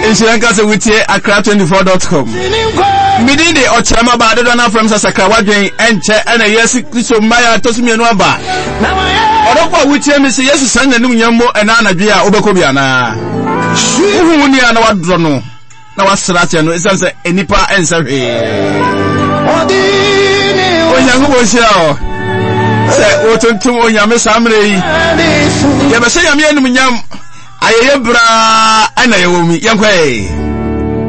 Insuranka se wutie akra24.com. Midi de ochama ba de na from Sasakra wadwen enche ena Yesu Kristo maya tosumienu aba. Odokwa wutie me se Yesu sanga nim nyammo ena anadwe a obekọ bia na. Uhu ni ana wadro no. Na wasrate no esanse enipa ensahwe. Onyango bo sia o. Se otuntum onyame samre yi. Ye be se yame enum nyam ayeye bra ana ye wo mi yenkwe.